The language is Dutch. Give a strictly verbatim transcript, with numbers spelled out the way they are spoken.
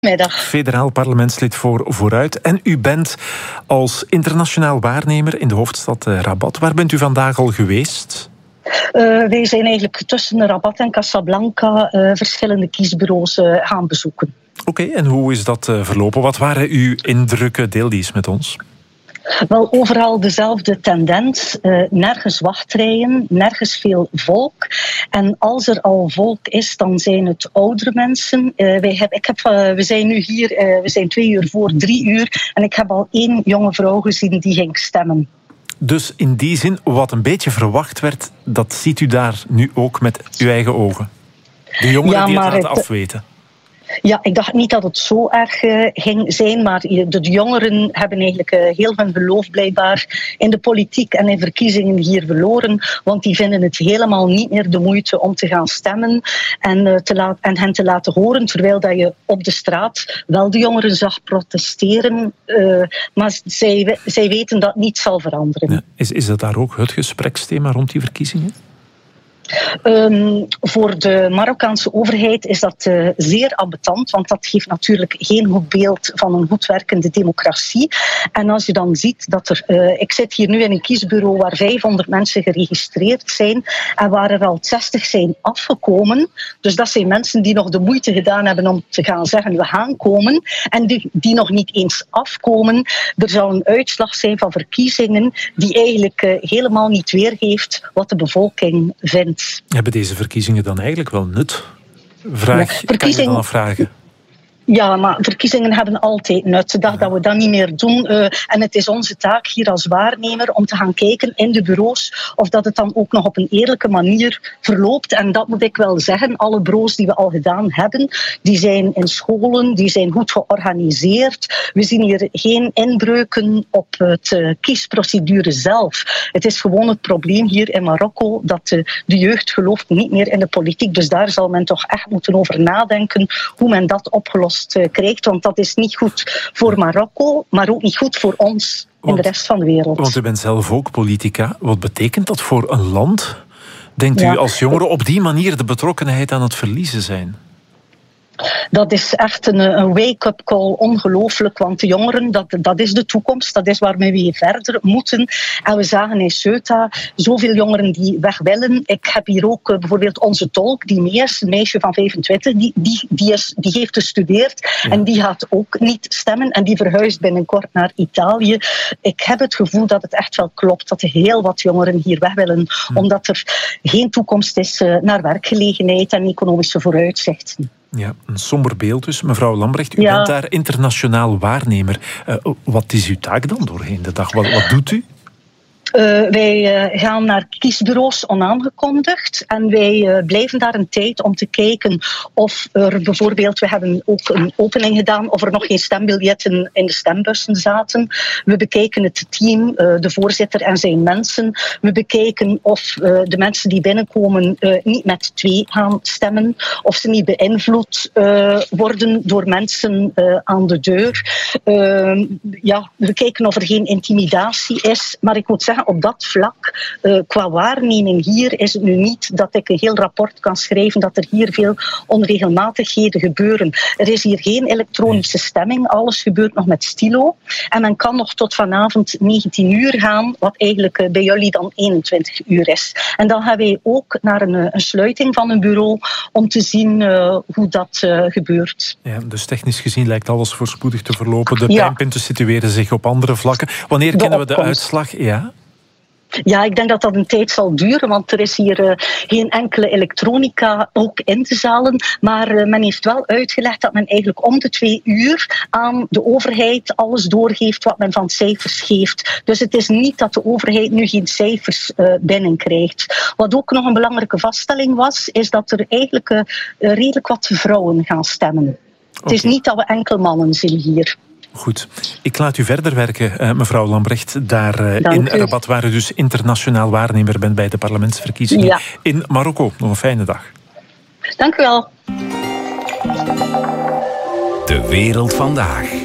Middag. Federaal parlementslid voor Vooruit. En u bent als internationaal waarnemer in de hoofdstad Rabat. Waar bent u vandaag al geweest? Uh, wij zijn eigenlijk tussen Rabat en Casablanca uh, verschillende kiesbureaus uh, gaan bezoeken. Oké, okay, en hoe is dat uh, verlopen? Wat waren uw indrukken? Deel die eens met ons. Wel, overal dezelfde tendens. Uh, nergens wachtrijen, nergens veel volk. En als er al volk is, dan zijn het oudere mensen. Uh, wij heb, ik heb, uh, we zijn nu hier, uh, we zijn twee uur voor drie uur. En ik heb al één jonge vrouw gezien die ging stemmen. Dus in die zin, wat een beetje verwacht werd, dat ziet u daar nu ook met uw eigen ogen? De jongeren ja, die het laten het... afweten. Ja, ik dacht niet dat het zo erg uh, ging zijn, maar de, de jongeren hebben eigenlijk uh, heel hun geloof blijkbaar in de politiek en in verkiezingen hier verloren, want die vinden het helemaal niet meer de moeite om te gaan stemmen en, uh, te laat, en hen te laten horen, terwijl dat je op de straat wel de jongeren zag protesteren, uh, maar zij, zij weten dat niet zal veranderen. Ja, is, is dat daar ook het gespreksthema rond die verkiezingen? Um, voor de Marokkaanse overheid is dat uh, zeer ambetant, want dat geeft natuurlijk geen goed beeld van een goed werkende democratie. En als je dan ziet dat er... Uh, ik zit hier nu in een kiesbureau waar vijfhonderd mensen geregistreerd zijn en waar er al zestig zijn afgekomen. Dus dat zijn mensen die nog de moeite gedaan hebben om te gaan zeggen we gaan komen en die, die nog niet eens afkomen. Er zal een uitslag zijn van verkiezingen die eigenlijk uh, helemaal niet weergeeft wat de bevolking vindt. Hebben deze verkiezingen dan eigenlijk wel nut? Vraag, ja, kan je dan afvragen? Ja, maar verkiezingen hebben altijd nut. De dag dat we dat niet meer doen. Uh, en het is onze taak hier als waarnemer om te gaan kijken in de bureaus of dat het dan ook nog op een eerlijke manier verloopt. En dat moet ik wel zeggen. Alle bureaus die we al gedaan hebben, die zijn in scholen, die zijn goed georganiseerd. We zien hier geen inbreuken op het uh, kiesprocedure zelf. Het is gewoon het probleem hier in Marokko dat uh, de jeugd gelooft niet meer in de politiek. Dus daar zal men toch echt moeten over nadenken hoe men dat opgelost krijgt, want dat is niet goed voor Marokko, maar ook niet goed voor ons in want, de rest van de wereld. Want u bent zelf ook politica. Wat betekent dat voor een land? Denkt ja. u als jongeren op die manier de betrokkenheid aan het verliezen zijn? Dat is echt een, een wake-up call, ongelooflijk, want de jongeren, dat, dat is de toekomst, dat is waarmee we verder moeten. En we zagen in Ceuta zoveel jongeren die weg willen. Ik heb hier ook uh, bijvoorbeeld onze tolk, die mee is, een meisje van vijfentwintig, die, die, die, is, die heeft gestudeerd ja. en die gaat ook niet stemmen en die verhuist binnenkort naar Italië. Ik heb het gevoel dat het echt wel klopt, dat er heel wat jongeren hier weg willen, hm. omdat er geen toekomst is uh, naar werkgelegenheid en economische vooruitzichten. Ja, een somber beeld dus. Mevrouw Lambrecht, u ja. bent daar internationaal waarnemer. Uh, wat is uw taak dan doorheen de dag? Wat, wat doet u? Uh, wij uh, gaan naar kiesbureaus onaangekondigd en wij uh, blijven daar een tijd om te kijken of er bijvoorbeeld, we hebben ook een opening gedaan, of er nog geen stembiljetten in de stembussen zaten. We bekijken het team, uh, de voorzitter en zijn mensen. We bekijken of uh, de mensen die binnenkomen uh, niet met twee gaan stemmen, of ze niet beïnvloed uh, worden door mensen uh, aan de deur. Uh, ja, we kijken of er geen intimidatie is, maar ik moet zeggen, op dat vlak, uh, qua waarneming hier, is het nu niet dat ik een heel rapport kan schrijven dat er hier veel onregelmatigheden gebeuren. Er is hier geen elektronische stemming, alles gebeurt nog met stilo. En men kan nog tot vanavond negentien uur gaan, wat eigenlijk uh, bij jullie dan eenentwintig uur is. En dan gaan wij ook naar een, een sluiting van een bureau om te zien uh, hoe dat uh, gebeurt. Ja, dus technisch gezien lijkt alles voorspoedig te verlopen. De ja. pijnpunten situeren zich op andere vlakken. Wanneer de kennen we opkomst. de uitslag? Ja. Ja, ik denk dat dat een tijd zal duren, want er is hier uh, geen enkele elektronica ook in te zalen. Maar uh, men heeft wel uitgelegd dat men eigenlijk om de twee uur aan de overheid alles doorgeeft wat men van cijfers geeft. Dus het is niet dat de overheid nu geen cijfers uh, binnenkrijgt. Wat ook nog een belangrijke vaststelling was, is dat er eigenlijk uh, redelijk wat vrouwen gaan stemmen. Okay. Het is niet dat we enkel mannen zien hier. Goed. Ik laat u verder werken, uh, mevrouw Lambrecht, daar uh, in Rabat, waar u dus internationaal waarnemer bent bij de parlementsverkiezingen ja. in Marokko. Nog een fijne dag. Dank u wel. De wereld vandaag.